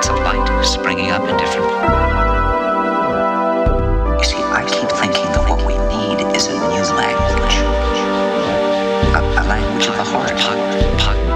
pockets of light springing up in different... You see, I keep thinking that what we need is a new language. A language of the heart.